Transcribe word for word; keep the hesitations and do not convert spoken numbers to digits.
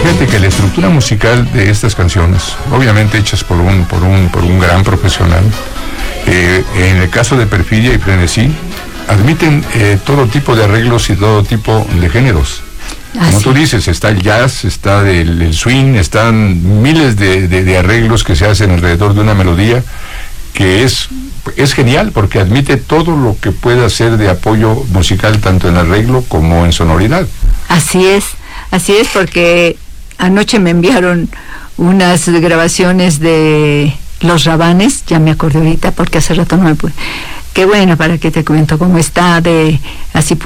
fíjate que la estructura musical de estas canciones, obviamente hechas por un, por un, por un gran profesional, eh, en el caso de Perfidia y Frenesí, admiten eh, todo tipo de arreglos y todo tipo de géneros. Como Así. tú dices, está el jazz, está el, el swing, están miles de, de, de arreglos que se hacen alrededor de una melodía, que es, es genial porque admite todo lo que pueda hacer de apoyo musical, tanto en arreglo como en sonoridad. Así es, así es, porque anoche me enviaron unas grabaciones de Los Rabanes, ya me acordé ahorita porque hace rato no me pude. Qué bueno, para que te cuento cómo está de así.